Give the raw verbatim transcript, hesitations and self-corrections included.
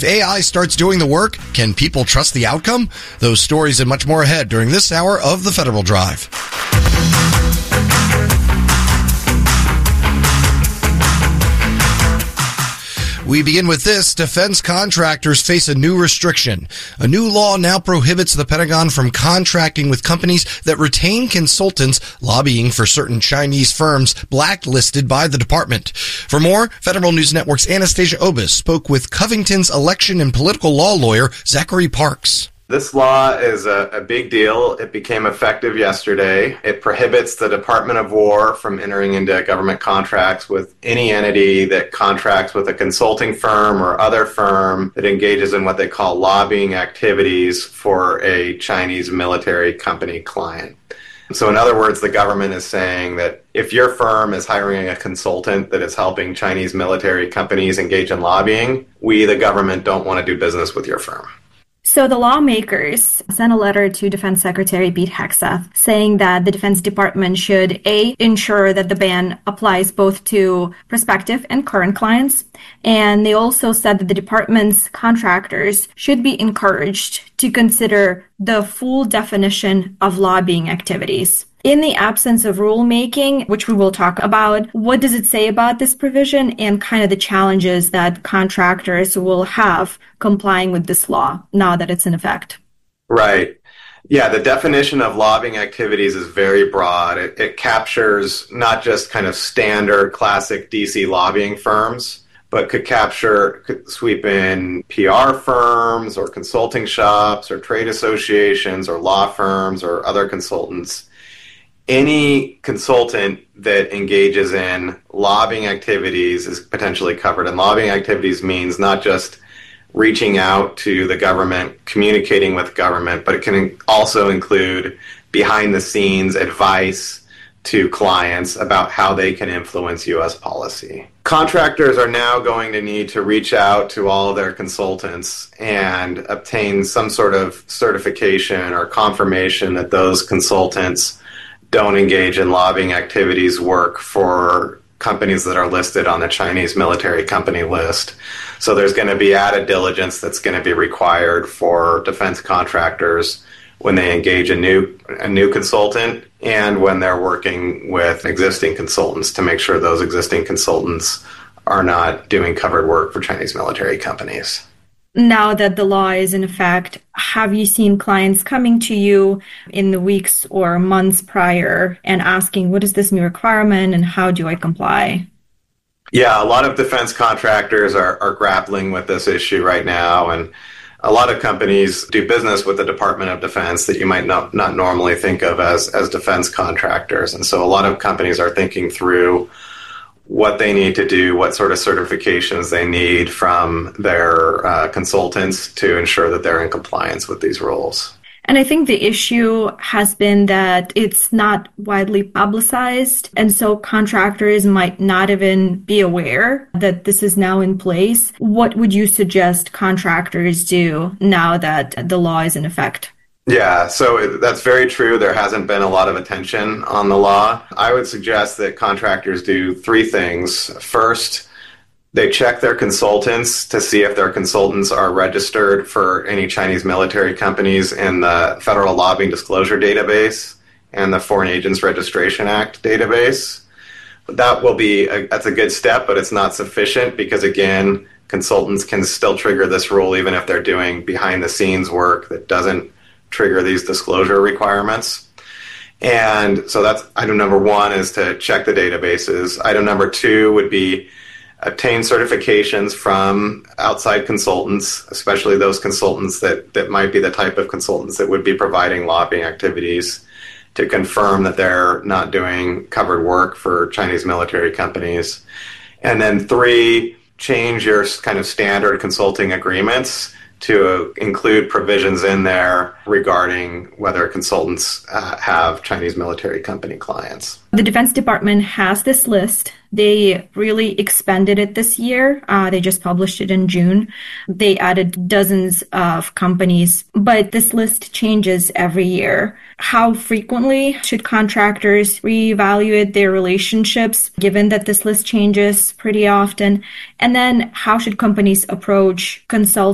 If A I starts doing the work, can people trust the outcome? Those stories and much more ahead during this hour of the Federal Drive. We begin with this. Defense contractors face a new restriction. A new law now prohibits the Pentagon from contracting with companies that retain consultants lobbying for certain Chinese firms blacklisted by the department. For more, Federal News Network's Anastasia Obis spoke with Covington's election and political law lawyer, Zachary Parks. This law is a, a big deal. It became effective yesterday. It prohibits the Department of War from entering into government contracts with any entity that contracts with a consulting firm or other firm that engages in what they call lobbying activities for a Chinese military company client. So in other words, the government is saying that if your firm is hiring a consultant that is helping Chinese military companies engage in lobbying, we, the government, don't want to do business with your firm. So the lawmakers sent a letter to Defense Secretary Pete Hegseth saying that the Defense Department should, A, ensure that the ban applies both to prospective and current clients. And they also said that the department's contractors should be encouraged to consider the full definition of lobbying activities. In the absence of rulemaking, which we will talk about, what does it say about this provision and kind of the challenges that contractors will have complying with this law now that it's in effect? Right. Yeah, the definition of lobbying activities is very broad. It, it captures not just kind of standard classic D C lobbying firms, but could capture, could sweep in P R firms or consulting shops or trade associations or law firms or other consultants. Any consultant that engages in lobbying activities is potentially covered. And lobbying activities means not just reaching out to the government, communicating with government, but it can also include behind-the-scenes advice to clients about how they can influence U S policy. Contractors are now going to need to reach out to all of their consultants and obtain some sort of certification or confirmation that those consultants don't engage in lobbying activities work for companies that are listed on the Chinese military company list. So there's going to be added diligence that's going to be required for defense contractors when they engage a new a new consultant and when they're working with existing consultants to make sure those existing consultants are not doing covered work for Chinese military companies. Now that the law is in effect, have you seen clients coming to you in the weeks or months prior and asking, what is this new requirement and how do I comply? Yeah, a lot of defense contractors are, are grappling with this issue right now. And a lot of companies do business with the Department of Defense that you might not, not normally think of as, as defense contractors. And so a lot of companies are thinking through what they need to do, what sort of certifications they need from their uh, consultants to ensure that they're in compliance with these rules. And I think the issue has been that it's not widely publicized, and so contractors might not even be aware that this is now in place. What would you suggest contractors do now that the law is in effect? Yeah, so that's very true. There hasn't been a lot of attention on the law. I would suggest that contractors do three things. First, they check their consultants to see if their consultants are registered for any Chinese military companies in the Federal Lobbying Disclosure Database and the Foreign Agents Registration Act database. That will be, a, that's a good step, but it's not sufficient because, again, consultants can still trigger this rule even if they're doing behind-the-scenes work that doesn't trigger these disclosure requirements. And so that's item number one, is to check the databases. Item number two would be obtain certifications from outside consultants, especially those consultants that, that might be the type of consultants that would be providing lobbying activities, to confirm that they're not doing covered work for Chinese military companies. And then three, change your kind of standard consulting agreements to include provisions in there regarding whether consultants uh, have Chinese military company clients. The Defense Department has this list. They really expanded it this year. Uh, they just published it in June. They added dozens of companies, but this list changes every year. How frequently should contractors reevaluate their relationships, given that this list changes pretty often? And then how should companies approach consultants